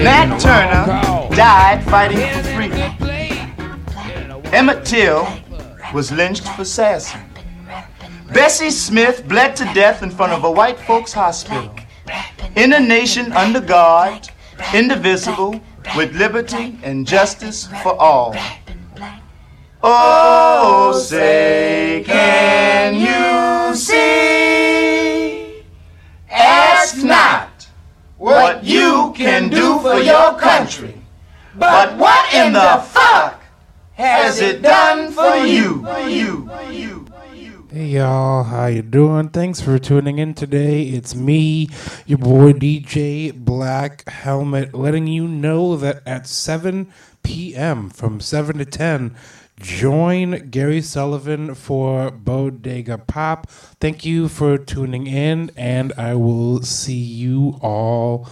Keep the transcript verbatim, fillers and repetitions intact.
Nat Turner died fighting for freedom. Emmett Till was lynched for sassing. Bessie Smith bled to death in front of a white folks' hospital. In a nation under God, indivisible, with liberty and justice for all. Oh, say, can you see? Ask not what you can do for your country, but what in the fuck has it done for you? For you, for you. Hey y'all, how you doing? Thanks for tuning in today. It's me, your boy D J Black Helmet, letting you know that at seven p.m. from seven to ten, join Gary Sullivan for Bodega Pop. Thank you for tuning in, and I will see you all